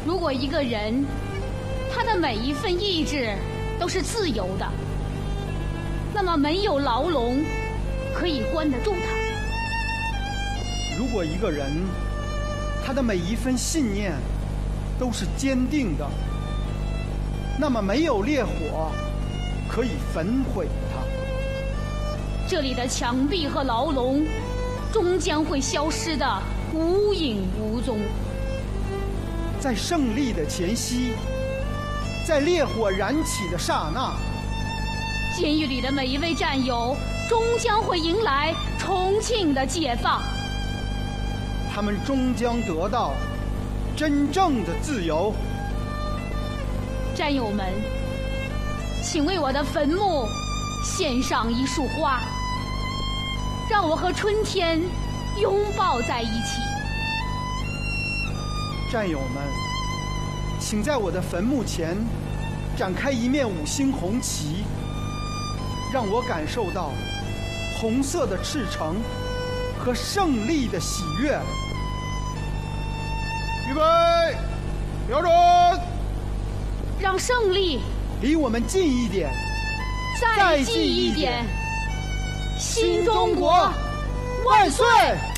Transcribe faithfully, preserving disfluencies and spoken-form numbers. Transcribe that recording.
如果一个人，他的每一份意志都是自由的，那么没有牢笼可以关得住他。 如果一个人，他的每一份信念都是坚定的，那么没有烈火可以焚毁它。 这里的墙壁和牢笼终将会消失得无影无踪。 在胜利的前夕，在烈火燃起的刹那， 监狱里的每一位战友终将会迎来重庆的解放。 他们终将得到真正的自由。 战友们，请为我的坟墓献上一束花，让我和春天拥抱在一起。 战友们，请在我的坟墓前展开一面五星红旗，让我感受到红色的赤诚和胜利的喜悦。预备，瞄准！ 让胜利离我们近一点， 再近一点。新中国万岁！